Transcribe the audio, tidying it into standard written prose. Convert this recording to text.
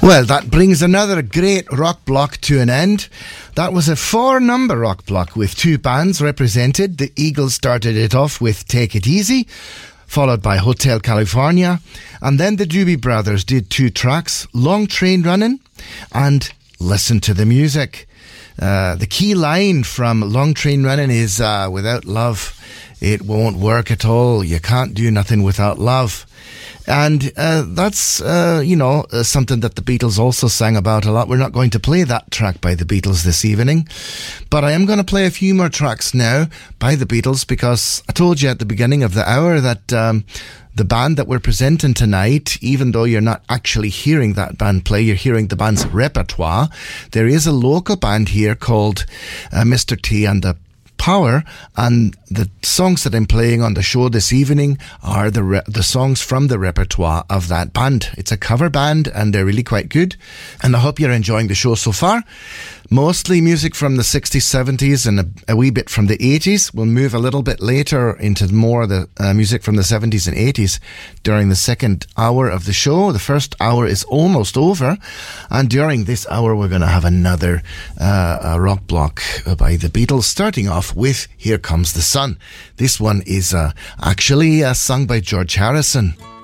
Well, that brings another great rock block to an end. That was a 4-number rock block with 2 bands represented. The Eagles started it off with Take It Easy, followed by Hotel California, and then the Doobie Brothers did 2 tracks, Long Train Running and Listen to the Music. The key line from Long Train Running is, without love, it won't work at all. You can't do nothing without love. And that's, something that the Beatles also sang about a lot. We're not going to play that track by the Beatles this evening, but I am going to play a few more tracks now by the Beatles, because I told you at the beginning of the hour that the band that we're presenting tonight, even though you're not actually hearing that band play, you're hearing the band's repertoire. There is a local band here called Mr. T and the Power, and the songs that I'm playing on the show this evening are the songs from the repertoire of that band. It's a cover band and they're really quite good, and I hope you're enjoying the show so far. Mostly music from the 60s, 70s and a wee bit from the 80s. We'll move a little bit later into more of the music from the 70s and 80s during the second hour of the show. The first hour is almost over, and during this hour we're going to have another rock block by the Beatles, starting off with Here Comes the Sun. This one is actually sung by George Harrison.